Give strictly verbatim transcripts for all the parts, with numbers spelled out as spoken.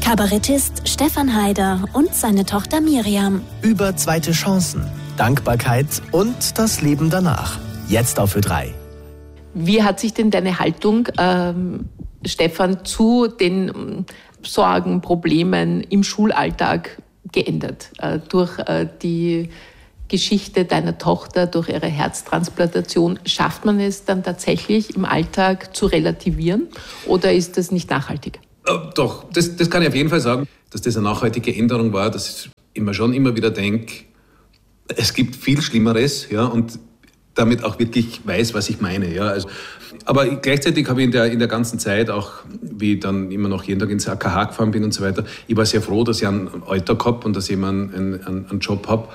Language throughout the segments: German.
Kabarettist Stefan Haider und seine Tochter Miriam. Über zweite Chancen, Dankbarkeit und das Leben danach. Jetzt auf Ö drei. Wie hat sich denn deine Haltung, ähm, Stefan, zu den Sorgen, Problemen im Schulalltag geändert? Äh, durch äh, die Geschichte deiner Tochter, durch ihre Herztransplantation, schafft man es dann tatsächlich im Alltag zu relativieren oder ist das nicht nachhaltig? Äh, doch, das, das kann ich auf jeden Fall sagen, dass das eine nachhaltige Änderung war, dass ich mir schon immer wieder denke, es gibt viel Schlimmeres, ja, und damit auch wirklich weiß, was ich meine. Ja. Also, aber gleichzeitig habe ich in der, in der ganzen Zeit, auch wie ich dann immer noch jeden Tag ins A K H gefahren bin und so weiter, ich war sehr froh, dass ich einen Alltag habe und dass ich immer einen, einen, einen Job habe.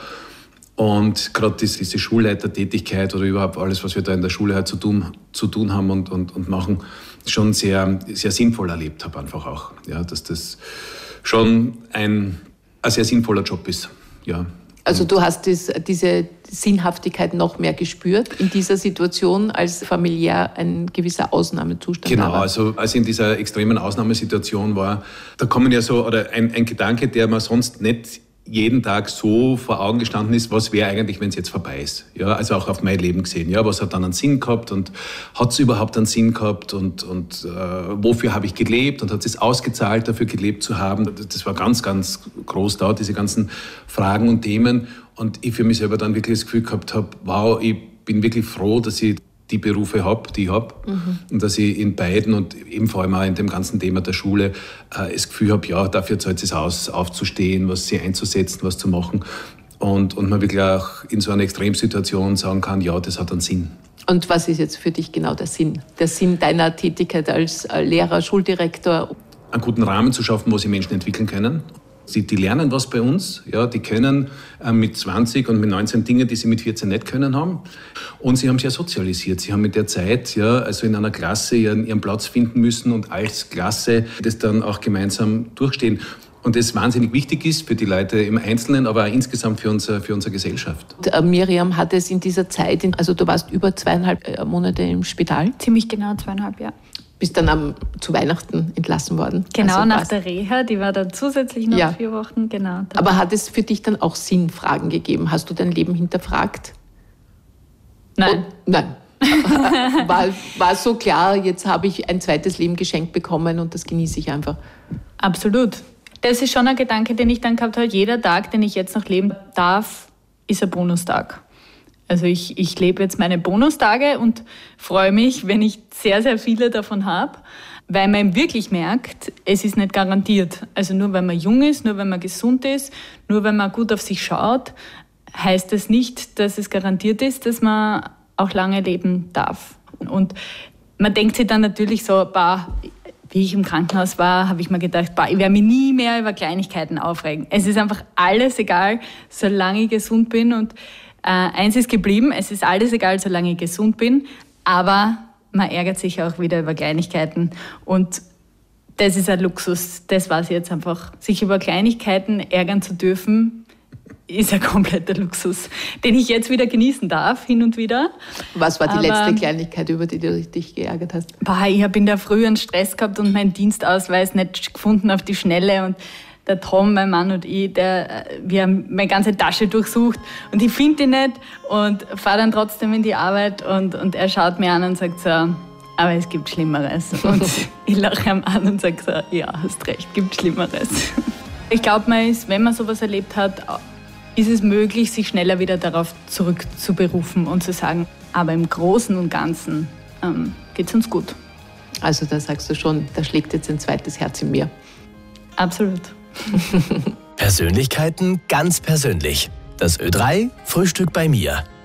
Und gerade diese, diese Schulleitertätigkeit oder überhaupt alles, was wir da in der Schule halt zu tun, zu tun haben und, und, und machen, schon sehr, sehr sinnvoll erlebt habe einfach auch. Ja, dass das schon ein, ein sehr sinnvoller Job ist. Ja. Also du hast das, diese Sinnhaftigkeit noch mehr gespürt in dieser Situation, als familiär ein gewisser Ausnahmezustand genau, war? also als ich in dieser extremen Ausnahmesituation war, da kommen ja so, oder ein, ein Gedanke, der mir sonst nicht jeden Tag so vor Augen gestanden ist, was wäre eigentlich, wenn es jetzt vorbei ist. Ja, also auch auf mein Leben gesehen. Ja, was hat dann einen Sinn gehabt und hat es überhaupt einen Sinn gehabt und, und äh, wofür habe ich gelebt und hat es ausgezahlt, dafür gelebt zu haben. Das war ganz, ganz groß da, diese ganzen Fragen und Themen. Und ich für mich selber dann wirklich das Gefühl gehabt habe, wow, ich bin wirklich froh, dass ich die Berufe habe, die ich habe. Mhm. Und dass ich in beiden und eben vor allem auch in dem ganzen Thema der Schule äh, das Gefühl habe, ja, dafür zahlt es aus, aufzustehen, was sie einzusetzen, was zu machen. Und, und man wirklich auch in so einer Extremsituation sagen kann, ja, das hat einen Sinn. Und was ist jetzt für dich genau der Sinn? Der Sinn deiner Tätigkeit als Lehrer, Schuldirektor? Einen guten Rahmen zu schaffen, wo sich Menschen entwickeln können. Sie, die lernen was bei uns, ja, die können äh, mit zwanzig und mit neunzehn Dinge, die sie mit vierzehn nicht können haben. Und sie haben sich ja sozialisiert. Sie haben mit der Zeit, ja, also in einer Klasse ihren, ihren Platz finden müssen und als Klasse das dann auch gemeinsam durchstehen. Und das wahnsinnig wichtig ist für die Leute im Einzelnen, aber auch insgesamt für, unser, für unsere Gesellschaft. Und, äh, Miriam hat es in dieser Zeit, also du warst über zweieinhalb Monate im Spital? Ziemlich genau zweieinhalb, ja. Bist dann am, zu Weihnachten entlassen worden. Genau, also nach der Reha, die war dann zusätzlich noch ja. vier Wochen. Genau. Aber hat es für dich dann auch Sinnfragen gegeben? Hast du dein Leben hinterfragt? Nein. Und, nein. war, war so klar, jetzt habe ich ein zweites Leben geschenkt bekommen und das genieße ich einfach. Absolut. Das ist schon ein Gedanke, den ich dann gehabt habe. Jeder Tag, den ich jetzt noch leben darf, ist ein Bonustag. Also ich, ich lebe jetzt meine Bonustage und freue mich, wenn ich sehr, sehr viele davon habe, weil man wirklich merkt, es ist nicht garantiert. Also nur wenn man jung ist, nur wenn man gesund ist, nur wenn man gut auf sich schaut, heißt das nicht, dass es garantiert ist, dass man auch lange leben darf. Und man denkt sich dann natürlich so, bah, wie ich im Krankenhaus war, habe ich mir gedacht, bah, ich werde mich nie mehr über Kleinigkeiten aufregen. Es ist einfach alles egal, solange ich gesund bin. Und Äh, eins ist geblieben, es ist alles egal, solange ich gesund bin, aber man ärgert sich auch wieder über Kleinigkeiten und das ist ein Luxus, das war es jetzt einfach. Sich über Kleinigkeiten ärgern zu dürfen, ist ein kompletter Luxus, den ich jetzt wieder genießen darf, hin und wieder. Was war die aber, letzte Kleinigkeit, über die du dich geärgert hast? Boah, ich habe in der Früh einen Stress gehabt und meinen Dienstausweis nicht gefunden auf die Schnelle und der Tom, mein Mann und ich, der, wir haben meine ganze Tasche durchsucht und ich finde ihn nicht und fahre dann trotzdem in die Arbeit und, und er schaut mir an und sagt so, aber es gibt Schlimmeres. Und ich lache ihm an und sage so, ja, hast recht, gibt Schlimmeres. Ich glaube, man ist, wenn man sowas erlebt hat, ist es möglich, sich schneller wieder darauf zurückzuberufen und zu sagen, aber im Großen und Ganzen ähm, geht es uns gut. Also da sagst du schon, da schlägt jetzt ein zweites Herz in mir. Absolut. Persönlichkeiten ganz persönlich. Das Ö drei Frühstück bei mir.